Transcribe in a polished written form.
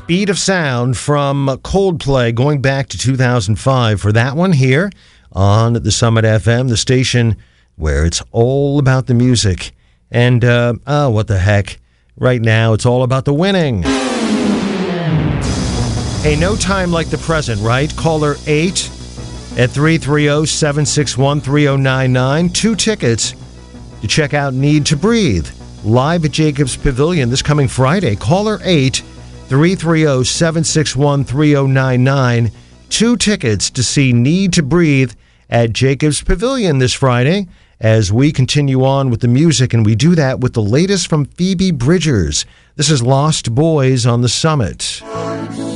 Speed of Sound from Coldplay going back to 2005 for that one here on the Summit FM, the station where it's all about the music. And, what the heck. Right now, it's all about the winning. Hey, no time like the present, right? Caller 8 at 330-761-3099. 2 tickets to check out Need to Breathe live at Jacobs Pavilion this coming Friday. Caller 8 330-761-3099. 2 tickets to see Need to Breathe at Jacobs Pavilion this Friday as we continue on with the music, and we do that with the latest from Phoebe Bridgers. This is Lost Boys on the Summit.